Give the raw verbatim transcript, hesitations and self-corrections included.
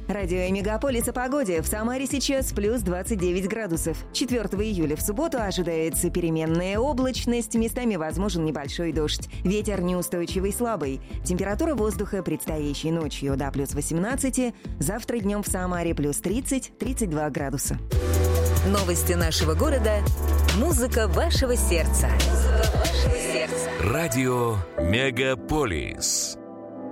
Радио Мегаполис о погоде. В Самаре сейчас плюс двадцать девять градусов. четвёртого июля в субботу ожидается переменная облачность, местами возможен небольшой дождь. Ветер неустойчивый слабый. Температура воздуха предстоящей ночью до плюс восемнадцати. Завтра днем в Самаре плюс тридцать - тридцать два градуса. Новости нашего города. Музыка вашего сердца. Музыка вашего сердца. Радио Мегаполис.